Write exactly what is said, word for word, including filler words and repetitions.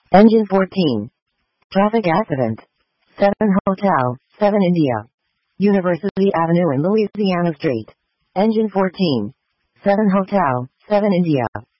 Engine fourteen. Traffic accident. seven Hotel, seven India. University Avenue and Louisiana Street. Engine fourteen. seven Hotel, seven India.